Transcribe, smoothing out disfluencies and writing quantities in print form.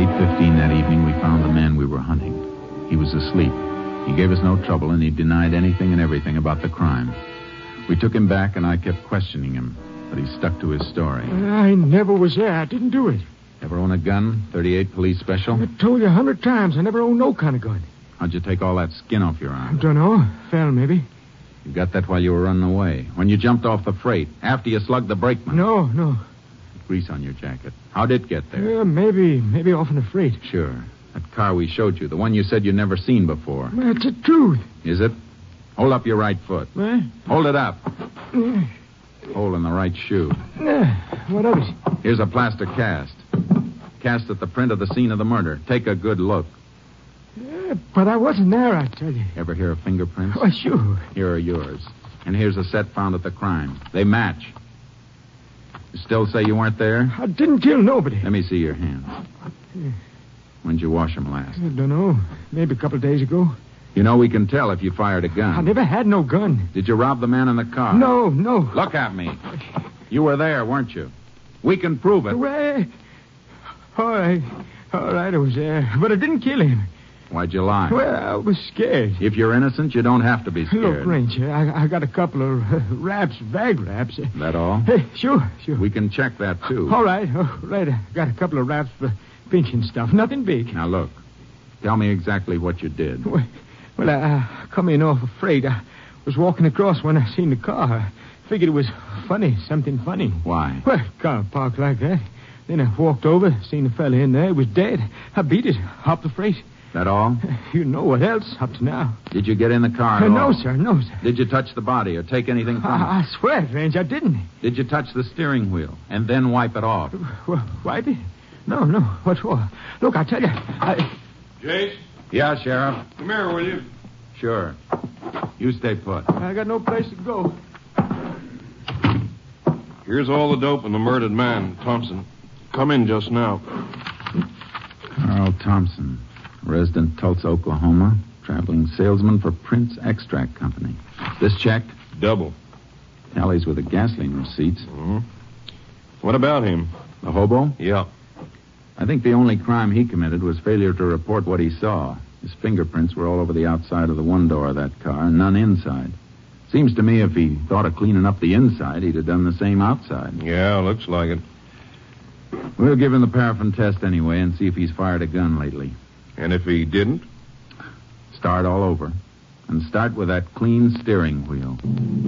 8:15 that evening, we found the man we were hunting. He was asleep. He gave us no trouble, and he denied anything and everything about the crime. We took him back, and I kept questioning him, but he stuck to his story. I never was there. I didn't do it. Ever own a gun? 38 Police Special? I told you 100 times I never owned no kind of gun. How'd you take all that skin off your arm? Don't know. Fell, maybe. You got that while you were running away. When you jumped off the freight. After you slugged the brakeman. No. Grease on your jacket. How'd it get there? Maybe off in the freight. Sure. That car we showed you. The one you said you'd never seen before. That's the truth. Is it? Hold up your right foot. Eh? Hold it up. Hole in the right shoe. What of it? Here's a plaster cast. Cast at the print of the scene of the murder. Take a good look. But I wasn't there, I tell you. Ever hear of fingerprints? Oh, sure. Here are yours. And here's a set found at the crime. They match. You still say you weren't there? I didn't kill nobody. Let me see your hands. When'd you wash them last? I don't know. Maybe a couple of days ago. You know we can tell if you fired a gun. I never had no gun. Did you rob the man in the car? No. Look at me. You were there, weren't you? We can prove it. Well, all right, I was there. But I didn't kill him. Why'd you lie? Well, I was scared. If you're innocent, you don't have to be scared. Look, Ranger, I got a couple of bag wraps. That all? Hey, sure. We can check that, too. All right. I got a couple of wraps for pinching stuff. Nothing big. Now, look. Tell me exactly what you did. Well, I come in off a freight. I was walking across when I seen the car. I figured it was funny, something funny. Why? Well, car parked like that. Then I walked over, seen the fella in there. He was dead. I beat it, hopped the freight. That all? You know what else up to now. Did you get in the car at all? No, sir. Did you touch the body or take anything from it? I swear, Range, I didn't. Did you touch the steering wheel and then wipe it off? Well, wipe it? No. What for? Look, I tell you, Jace? Yeah, Sheriff. Come here, will you? Sure. You stay put. I got no place to go. Here's all the dope and the murdered man, Thompson. Come in just now. Carl Thompson, resident Tulsa, Oklahoma, traveling salesman for Prince Extract Company. This check? Double. Tallies with the gasoline receipts. Mm-hmm. What about him? The hobo? Yeah. I think the only crime he committed was failure to report what he saw. His fingerprints were all over the outside of the one door of that car, and none inside. Seems to me if he thought of cleaning up the inside, he'd have done the same outside. Yeah, looks like it. We'll give him the paraffin test anyway and see if he's fired a gun lately. And if he didn't? Start all over. And start with that clean steering wheel.